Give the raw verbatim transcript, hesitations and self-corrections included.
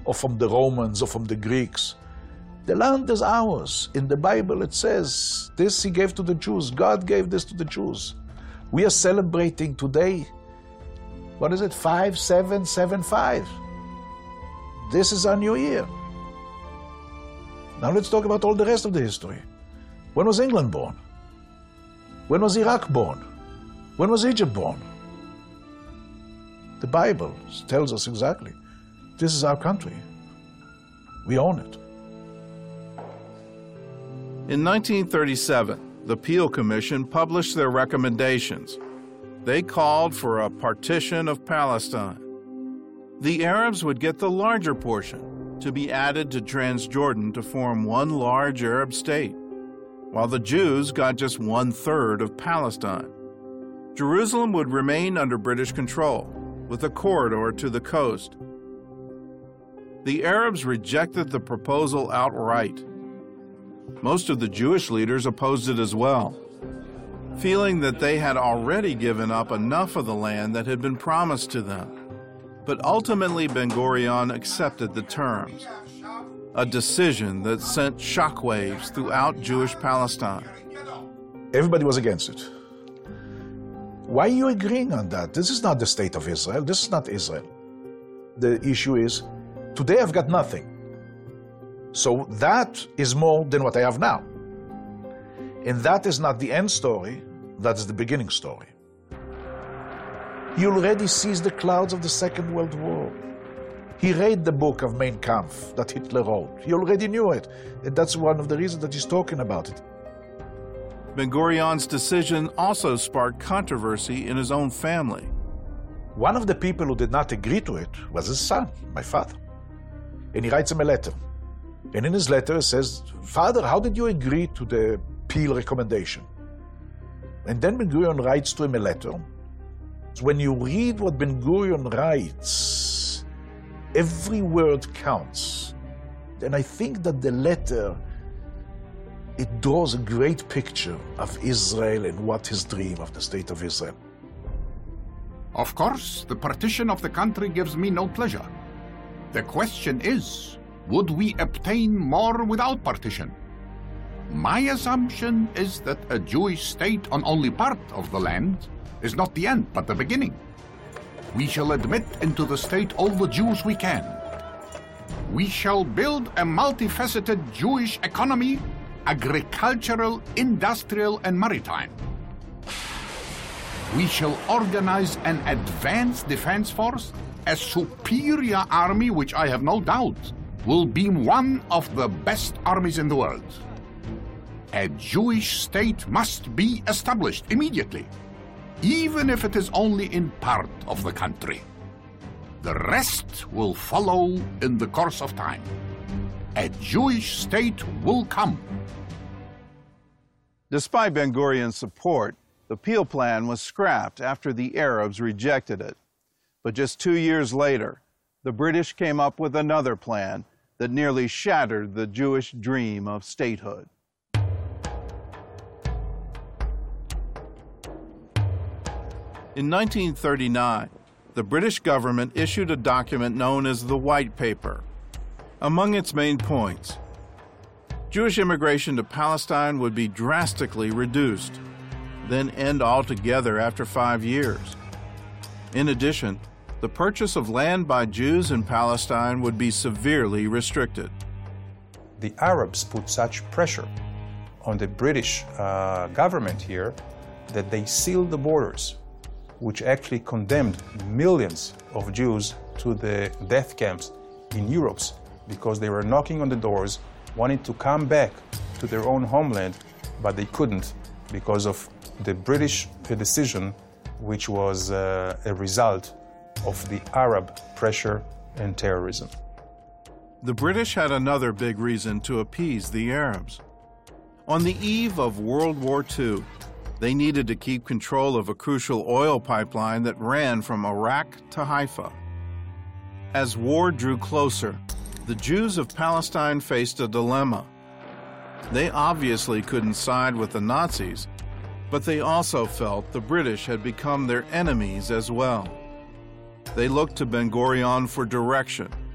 or from the Romans or from the Greeks. The land is ours. In the Bible it says, this he gave to the Jews. God gave this to the Jews. We are celebrating today, what is it, five, seven, seven, five. This is our new year. Now let's talk about all the rest of the history. When was England born? When was Iraq born? When was Egypt born? The Bible tells us exactly. This is our country. We own it. In nineteen thirty-seven, the Peel Commission published their recommendations. They called for a partition of Palestine. The Arabs would get the larger portion to be added to Transjordan to form one large Arab state, while the Jews got just one-third of Palestine. Jerusalem would remain under British control, with a corridor to the coast. The Arabs rejected the proposal outright. Most of the Jewish leaders opposed it as well, feeling that they had already given up enough of the land that had been promised to them. But ultimately, Ben-Gurion accepted the terms, a decision that sent shockwaves throughout Jewish Palestine. Everybody was against it. Why are you agreeing on that? This is not the state of Israel. This is not Israel. The issue is, today I've got nothing. So that is more than what I have now. And that is not the end story, that is the beginning story. He already sees the clouds of the Second World War. He read the book of Mein Kampf that Hitler wrote. He already knew it. And that's one of the reasons that he's talking about it. Ben-Gurion's decision also sparked controversy in his own family. One of the people who did not agree to it was his son, my father. And he writes him a letter. And in his letter it says, Father, how did you agree to the Peel recommendation? And then Ben-Gurion writes to him a letter. When you read what Ben-Gurion writes, every word counts. And I think that the letter, it draws a great picture of Israel and what his dream of the state of Israel. Of course, the partition of the country gives me no pleasure. The question is, would we obtain more without partition? My assumption is that a Jewish state on only part of the land is not the end, but the beginning. We shall admit into the state all the Jews we can. We shall build a multifaceted Jewish economy, agricultural, industrial, and maritime. We shall organize an advanced defense force, a superior army, which I have no doubt will be one of the best armies in the world. A Jewish state must be established immediately, even if it is only in part of the country. The rest will follow in the course of time. A Jewish state will come. Despite Ben-Gurion's support, the Peel Plan was scrapped after the Arabs rejected it. But just two years later, the British came up with another plan that nearly shattered the Jewish dream of statehood. In nineteen thirty-nine, the British government issued a document known as the White Paper. Among its main points, Jewish immigration to Palestine would be drastically reduced, then end altogether after five years. In addition, the purchase of land by Jews in Palestine would be severely restricted. The Arabs put such pressure on the British uh, government here that they sealed the borders, which actually condemned millions of Jews to the death camps in Europe because they were knocking on the doors, wanting to come back to their own homeland, but they couldn't because of the British decision, which was uh, a result of the Arab pressure and terrorism. The British had another big reason to appease the Arabs. On the eve of World War Two, they needed to keep control of a crucial oil pipeline that ran from Iraq to Haifa. As war drew closer, the Jews of Palestine faced a dilemma. They obviously couldn't side with the Nazis, but they also felt the British had become their enemies as well. They looked to Ben-Gurion for direction